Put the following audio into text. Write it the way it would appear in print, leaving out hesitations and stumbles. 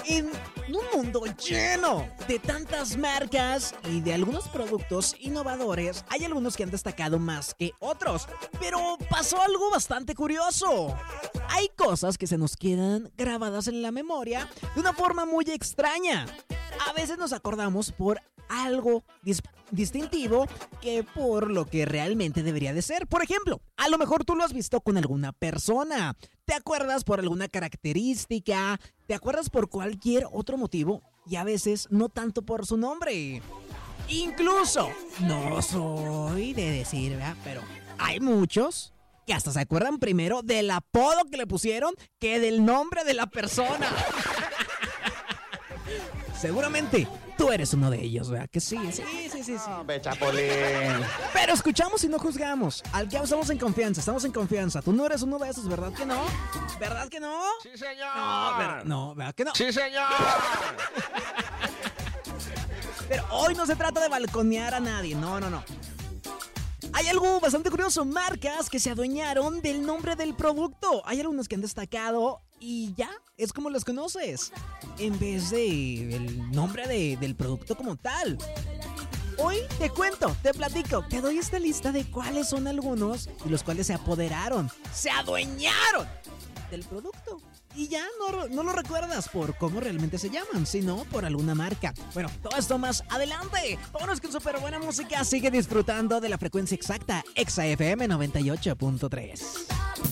En un mundo lleno de tantas marcas y de algunos productos innovadores, hay algunos que han destacado más que otros. Pero pasó algo bastante curioso. Hay cosas que se nos quedan grabadas en la memoria de una forma muy extraña. A veces nos acordamos por algo distintivo que por lo que realmente debería de ser. Por ejemplo, a lo mejor tú lo has visto con alguna persona. ¿Te acuerdas por alguna característica? ¿Te acuerdas por cualquier otro motivo? Y a veces no tanto por su nombre. Incluso, no soy de decir, ¿verdad? Pero hay muchos que hasta se acuerdan primero del apodo que le pusieron que del nombre de la persona. Seguramente tú eres uno de ellos, ¿verdad? Que sí. Hombre, Chapulín. Pero escuchamos y no juzgamos. Al cabo estamos en confianza. Tú no eres uno de esos, ¿verdad que no? ¿Verdad que no? Sí, señor. No, ¿verdad que no? Sí, señor. Pero hoy no se trata de balconear a nadie, no. Hay algo bastante curioso, marcas que se adueñaron del nombre del producto. Hay algunos que han destacado y ya, es como los conoces, en vez de el nombre del producto como tal. Hoy te cuento, te platico, te doy esta lista de cuáles son algunos de los cuales se apoderaron, se adueñaron del producto. Y ya no lo recuerdas por cómo realmente se llaman, sino por alguna marca. Bueno, todo esto más adelante. Vámonos con súper buena música. Sigue disfrutando de la frecuencia exacta, Exa FM 98.3.